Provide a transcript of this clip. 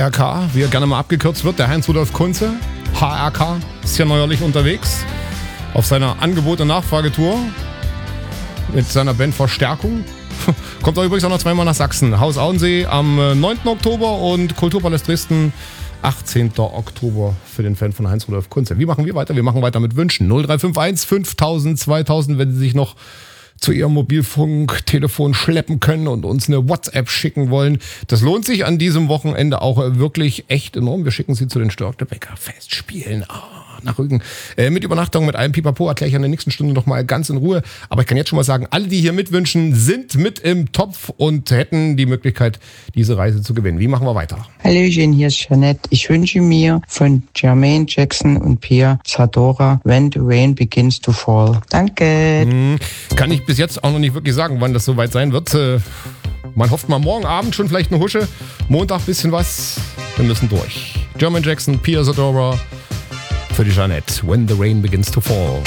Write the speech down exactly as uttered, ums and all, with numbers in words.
R K, wie er gerne mal abgekürzt wird, der Heinz-Rudolf Kunze. H R K ist ja neuerlich unterwegs auf seiner Angebot- und Nachfragetour mit seiner Band Verstärkung. Kommt auch übrigens auch noch zweimal nach Sachsen. Haus Auensee am neunten Oktober und Kulturpalast Dresden achtzehnten Oktober für den Fan von Heinz-Rudolf Kunze. Wie machen wir weiter? Wir machen weiter mit Wünschen. null drei fünf eins fünftausend zweitausend, wenn Sie sich noch zu Ihrem Mobilfunktelefon schleppen können und uns eine WhatsApp schicken wollen. Das lohnt sich an diesem Wochenende auch wirklich echt enorm. Wir schicken Sie zu den Störtebecker Festspielen. Ah, nach Rügen. Äh, mit Übernachtung, mit allem Pipapo erkläre ich in der nächsten Stunde noch mal ganz in Ruhe. Aber ich kann jetzt schon mal sagen, alle, die hier mitwünschen, sind mit im Topf und hätten die Möglichkeit, diese Reise zu gewinnen. Wie machen wir weiter? Hallöchen, hier ist Jeanette. Ich wünsche mir von Jermaine Jackson und Pia Zadora When the Rain Begins to Fall. Danke. Hm, kann ich bis jetzt auch noch nicht wirklich sagen, wann das soweit sein wird. Äh, man hofft mal morgen Abend schon vielleicht eine Husche. Montag bisschen was. Wir müssen durch. Jermaine Jackson, Pia Zadora für die Jeanette. When the Rain Begins to Fall.